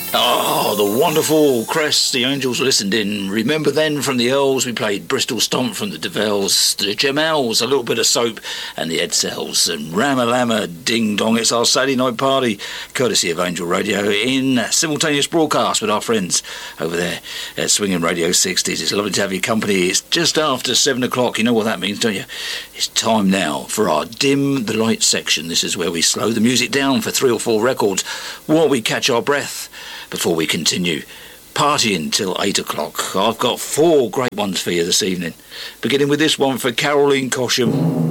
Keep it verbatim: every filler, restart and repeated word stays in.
Oh, the wonderful Crest, the Angels listened in. Remember then from the Earls, we played Bristol Stomp from the DeVelles, the Jamels, a little bit of Soap, and the Edsels, and Ramalama Ding Dong. It's our Saturday night party, courtesy of Angel Radio, in simultaneous broadcast with our friends over there at Swinging Radio sixties. It's lovely to have your company. It's just after seven o'clock. You know what that means, don't you? It's time now for our Dim the Light section. This is where we slow the music down for three or four records while we catch our breath before we continue partying till eight o'clock. I've got four great ones for you this evening, beginning with this one for Caroline Cosham.